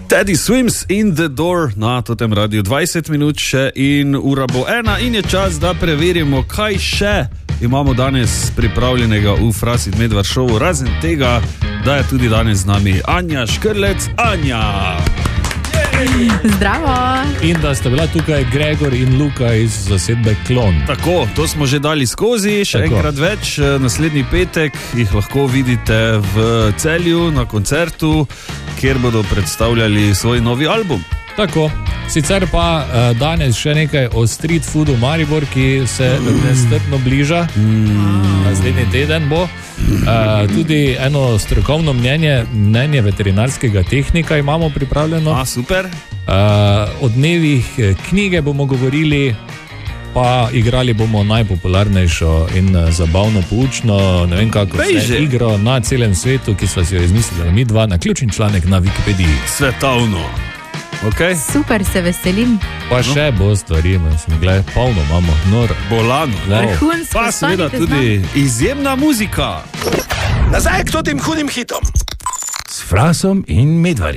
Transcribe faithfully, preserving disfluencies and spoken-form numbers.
Teddy Swims in the Door na totem radiju dvajset minut še in ura bo ena in je čas, da preverimo, kaj še imamo danes pripravljenega v Frasit Medvard šovu, razen tega, da je tudi danes z nami Anja Škrlec. Anja! Zdravo! In da sta bila tukaj Gregor in Luka iz zasedbe Klon. Tako, to smo že dali skozi, še Tako. enkrat več. Naslednji petek jih lahko vidite v Celju na koncertu, kjer bodo predstavljali svoj novi album. Tako, sicer pa danes še nekaj o street foodu Maribor, ki se mm. nestrpno bliža. Mm. Naslednji teden bo. Uh, tudi eno strokovno mnenje, mnenje veterinarskega tehnika imamo pripravljeno. A, super. Uh, o dnevih knjige bomo govorili, pa igrali bomo najpopularnejšo in zabavno poučno, ne vem kako se igro na celem svetu, ki sva si jo izmislila mi dva, na ključni članek na Wikipediji. Svetovno. Okay. Super, se veselim. Pa no. še bo stvari, mislim, gledaj, polno imamo, nor. Bolano. Vrhunsko, pa seveda tudi znam. Izjemna muzika. Nazaj k tem hudim hitom. S Frasom in Medvarjem.